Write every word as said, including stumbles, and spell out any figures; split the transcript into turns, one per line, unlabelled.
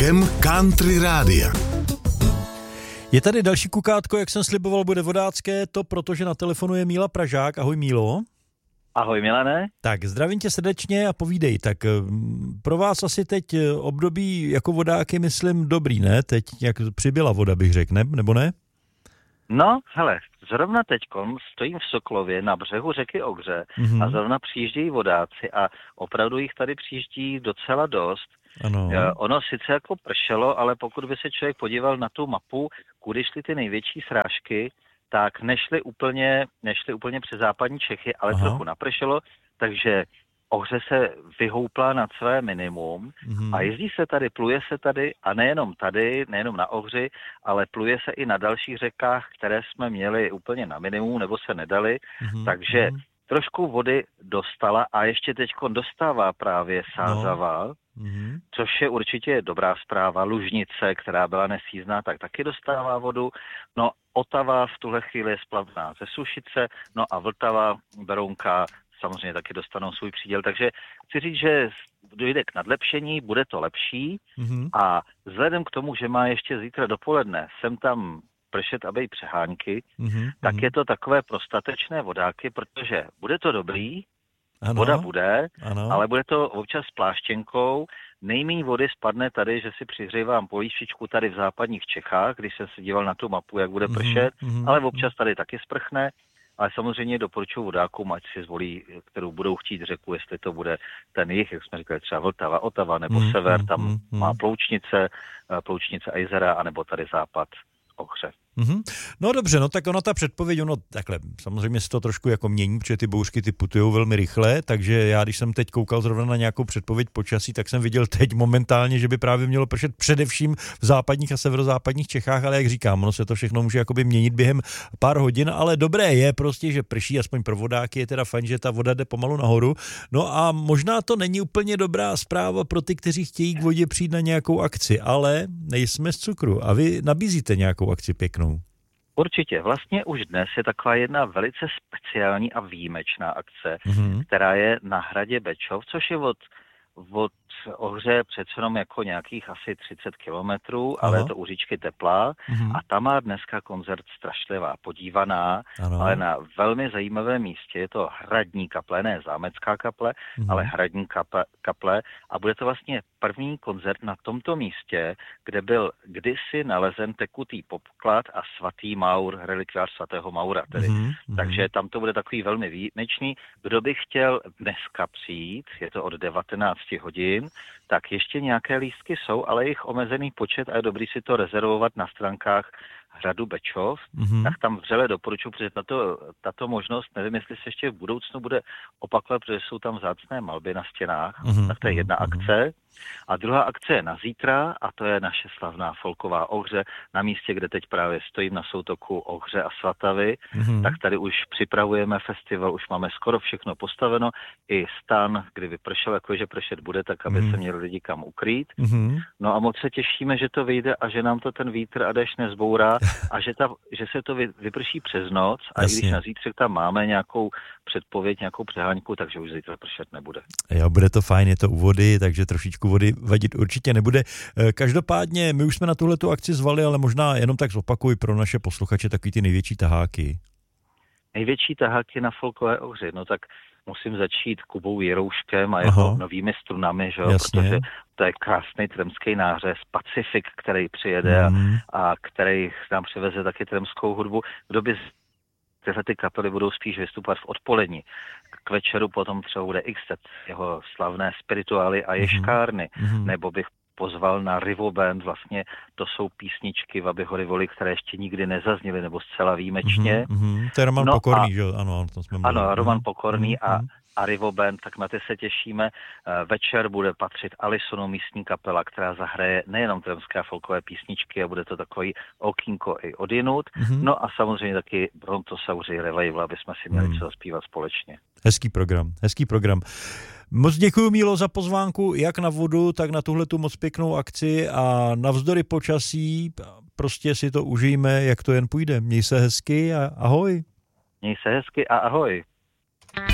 rokem Country Rádia.
Je tady další kukátko, jak jsem sliboval, bude vodácké, to protože na telefonu je Míla Pražák. Ahoj Mílo.
Ahoj Milane.
Tak zdravím tě srdečně a povídej, tak pro vás asi teď období jako vodák je, myslím, dobrý, ne? Teď jak přibyla voda, bych řekl, ne? Nebo ne?
No, hele, zrovna teďkom stojím v Soklově na břehu řeky Ohře mm-hmm. a zrovna přijíždějí vodáci a opravdu jich tady přijíždí docela dost.
Ano.
Ono sice jako pršelo, ale pokud by se člověk podíval na tu mapu, kudy šly ty největší srážky, tak nešly úplně, nešly úplně přes západní Čechy, ale Aha. trochu napršelo, takže Ohře se vyhoupla na své minimum mm-hmm. a jezdí se tady, pluje se tady a nejenom tady, nejenom na Ohři, ale pluje se i na dalších řekách, které jsme měli úplně na minimum nebo se nedali, mm-hmm. takže trošku vody dostala a ještě teďko dostává právě Sázava, no. mm-hmm. což je určitě dobrá zpráva. Lužnice, která byla nesízná, tak taky dostává vodu. No Otava v tuhle chvíli je splavná ze Sušice, no a Vltava, Berounka samozřejmě taky dostanou svůj příděl. Takže chci říct, že dojde k nadlepšení, bude to lepší mm-hmm. a vzhledem k tomu, že má ještě zítra dopoledne, jsem tam pršet a bejt přehánky, mm-hmm. tak je to takové prostatečné vodáky, protože bude to dobrý, ano, voda bude, ano. ale bude to občas s pláštěnkou. Nejméně vody spadne tady, že si přihřívám políšičku tady v západních Čechách, když jsem se díval na tu mapu, jak bude pršet, mm-hmm. ale občas tady taky sprchne. Ale samozřejmě doporučuji vodákům, ať si zvolí, kterou budou chtít řeku, jestli to bude ten jih, jak jsme říkali, třeba Vltava, Otava nebo mm, sever, tam mm, mm, má Ploučnice, Ploučnice a jezera, anebo tady západ Ohře.
Mm-hmm. No dobře, no tak ono ta předpověď, ono takhle, samozřejmě se to trošku jako mění, protože ty bouřky ty putujou velmi rychle, takže já, když jsem teď koukal zrovna na nějakou předpověď počasí, tak jsem viděl teď momentálně, že by právě mělo pršet především v západních a severozápadních Čechách, ale jak říkám, ono se to všechno může jakoby měnit během pár hodin, ale dobré je prostě, že prší, aspoň pro vodáky je teda fajn, že ta voda jde pomalu nahoru. No a možná to není úplně dobrá zpráva pro ty, kteří chtějí k vodě přijít na nějakou akci, ale nejsme z cukru a vy nabízíte nějakou akci pěknou.
Určitě. Vlastně už dnes je taková jedna velice speciální a výjimečná akce, mm-hmm. která je na hradě Bečov, což je od, od Ohře přece jenom jako nějakých asi třicet kilometrů, ale je to u říčky Teplá mm-hmm. a tam má dneska koncert Strašlivá podívaná, ano. ale na velmi zajímavém místě. Je to hradní kaple, ne zámecká kaple, mm-hmm. ale hradní kaple, kaple a bude to vlastně první koncert na tomto místě, kde byl kdysi nalezen tekutý poklad a svatý Maur, relikviář svatého Maura tedy. Mm-hmm. Takže tam to bude takový velmi výjimečný. Kdo by chtěl dneska přijít, je to od devatenáct hodin, tak ještě nějaké lístky jsou, ale jejich omezený počet a je dobrý si to rezervovat na stránkách hradu Bečov, mm-hmm. tak tam vřele doporučuji, protože tato, tato možnost, nevím, jestli se ještě v budoucnu bude opakovat, protože jsou tam vzácné malby na stěnách, mm-hmm. tak to je jedna mm-hmm. akce. A druhá akce je na zítra a to je naše slavná folková Ohře na místě, kde teď právě stojím na soutoku Ohře a Svatavy, mm-hmm. tak tady už připravujeme festival, už máme skoro všechno postaveno, i stan, kdy vypršel, jakože pršet bude, tak aby mm-hmm. se měli lidi kam ukrýt. Mm-hmm. No a moc se těšíme, že to vyjde a že nám to ten vítr a déšť nezbourá a že, ta, že se to vyprší přes noc a Jasně. i když na zítřek tam máme nějakou předpověď, nějakou přeháňku, takže už zítra pršet nebude.
Jo, bude to fajn, je to u vody, takže trošičku vody vadit určitě nebude. Každopádně my už jsme na tuhletu akci zvali, ale možná jenom tak zopakuj pro naše posluchače takový ty největší taháky.
Největší taháky na folkové Ohři, no tak musím začít Kubou Jirouškem a jeho Aha. novými strunami, že jo, protože to je krásný tremský nářez, Pacifik, který přijede mm. a, a který nám přiveze taky tremskou hudbu. Kdo by tyhle ty kapely budou spíš vystupovat v odpolední. K večeru potom třeba bude X-Tet, jeho slavné spirituály a ješkárny, mm-hmm. nebo bych pozval na Rivo Band, vlastně to jsou písničky Vabyho Rivoli, které ještě nikdy nezazněly, nebo zcela výjimečně.
Mm-hmm. To je Roman no Pokorný, že jo? Ano, to jsme
ano,
mluvili.
Roman Pokorný
mm-hmm.
a a Rivo Band, tak na ty se těšíme. Večer bude patřit Alisonu, místní kapela, která zahraje nejenom tremské folkové písničky a bude to takový okýnko i odjinud. Mm-hmm. No a samozřejmě taky Brontosauři Revival, aby jsme si měli mm. co zaspívat společně.
Hezký program, hezký program. Moc děkuji, Mílo, za pozvánku, jak na vodu, tak na tuhletu moc pěknou akci a navzdory počasí prostě si to užijeme, jak to jen půjde. Měj se hezky a ahoj.
Měj se hezky a ahoj.